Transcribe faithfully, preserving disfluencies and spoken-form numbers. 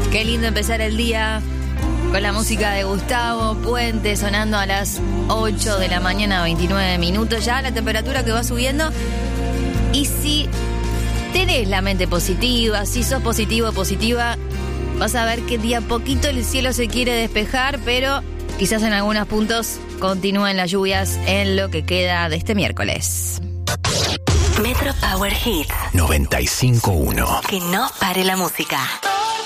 Qué lindo empezar el día con la música de Gustavo Puente sonando a las ocho de la mañana, veintinueve minutos. Ya la temperatura que va subiendo. Y si tenés la mente positiva, si sos positivo o positiva, vas a ver que de a poquito el cielo se quiere despejar, pero quizás en algunos puntos continúen las lluvias en lo que queda de este miércoles. Metro Power Hits noventa y cinco punto uno. Que no pare la música.